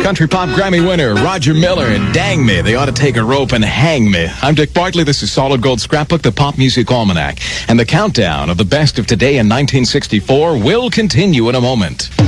Country Pop Grammy winner Roger Miller and Dang Me, They Ought to Take a Rope and Hang Me. I'm Dick Bartley. This is Solid Gold Scrapbook, the Pop Music Almanac. And the countdown of the best of today in 1964 will continue in a moment.